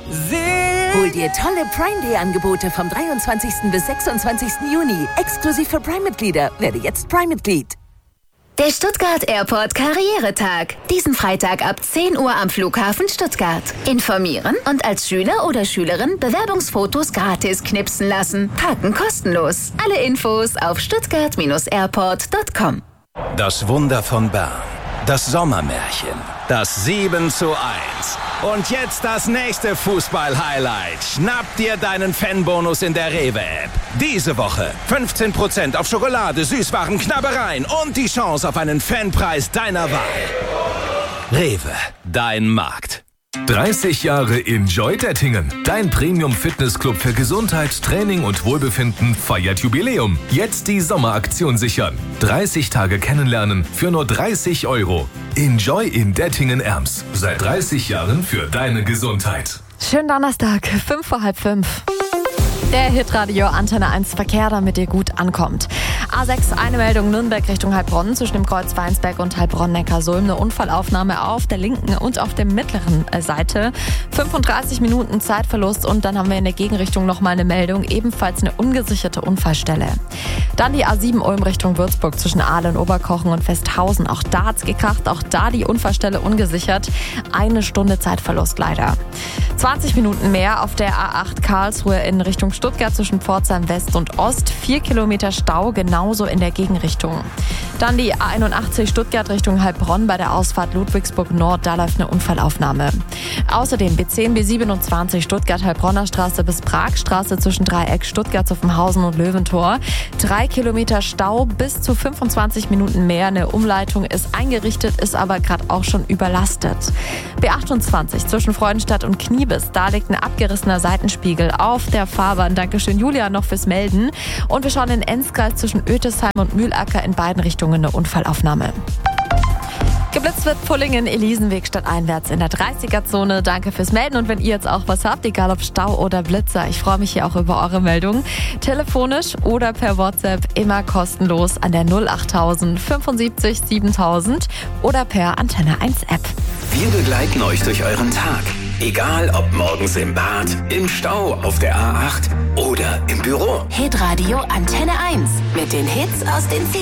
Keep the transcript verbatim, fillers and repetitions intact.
Hol dir tolle Prime Day Angebote vom dreiundzwanzigsten bis sechsundzwanzigsten Juni. Exklusiv für Prime-Mitglieder. Werde jetzt Prime-Mitglied. Der Stuttgart Airport Karrieretag. Diesen Freitag ab zehn Uhr am Flughafen Stuttgart. Informieren und als Schüler oder Schülerin Bewerbungsfotos gratis knipsen lassen. Parken kostenlos. Alle Infos auf stuttgart airport punkt com. Das Wunder von Bern. Das Sommermärchen. Das sieben zu eins. Und jetzt das nächste Fußball-Highlight. Schnapp dir deinen Fanbonus in der Rewe-App. Diese Woche fünfzehn Prozent auf Schokolade, Süßwaren, Knabbereien und die Chance auf einen Fanpreis deiner Wahl. Rewe, dein Markt. dreißig Jahre Enjoy Dettingen. Dein Premium-Fitnessclub für Gesundheit, Training und Wohlbefinden feiert Jubiläum. Jetzt die Sommeraktion sichern. dreißig Tage kennenlernen für nur dreißig Euro. Enjoy in Dettingen-Erms. Seit dreißig Jahren für deine Gesundheit. Schönen Donnerstag, fünf vor halb fünf. Der Hitradio Antenne eins Verkehr, damit ihr gut ankommt. A sechs, eine Meldung Nürnberg Richtung Heilbronn zwischen dem Kreuz Weinsberg und Heilbronn-Neckarsulm. Eine Unfallaufnahme auf der linken und auf der mittleren Seite. fünfunddreißig Minuten Zeitverlust und dann haben wir in der Gegenrichtung nochmal eine Meldung. Ebenfalls eine ungesicherte Unfallstelle. Dann die A sieben Ulm Richtung Würzburg zwischen Ahle und Oberkochen und Festhausen. Auch da hat's gekracht, auch da die Unfallstelle ungesichert. Eine Stunde Zeitverlust leider. zwanzig Minuten mehr auf der A acht Karlsruhe in Richtung Stuttgart zwischen Pforzheim West und Ost. Vier Kilometer Stau, genauso in der Gegenrichtung. Dann die A einundachtzig Stuttgart Richtung Heilbronn bei der Ausfahrt Ludwigsburg Nord. Da läuft eine Unfallaufnahme. Außerdem B zehn, B siebenundzwanzig Stuttgart Heilbronner Straße bis Pragstraße zwischen Dreieck Stuttgart, Zuffenhausen und Löwentor. Drei Kilometer Stau, bis zu fünfundzwanzig Minuten mehr. Eine Umleitung ist eingerichtet, ist aber gerade auch schon überlastet. B achtundzwanzig zwischen Freudenstadt und Kniebis. Da liegt ein abgerissener Seitenspiegel auf der Fahrbahn. Dankeschön Julia noch fürs Melden. Und wir schauen in Enzkreis zwischen Oetesheim und Mühlacker in beiden Richtungen eine Unfallaufnahme. Geblitzt wird Pullingen, Elisenweg stadteinwärts in der dreißiger-Zone. Danke fürs Melden und wenn ihr jetzt auch was habt, egal ob Stau oder Blitzer, ich freue mich hier auch über eure Meldungen. Telefonisch oder per WhatsApp immer kostenlos an der null achttausend fünfundsiebzig siebentausend oder per Antenne eins App. Wir begleiten euch durch euren Tag. Egal ob morgens im Bad, im Stau, auf der A acht oder im Büro. Hitradio Antenne eins mit den Hits aus den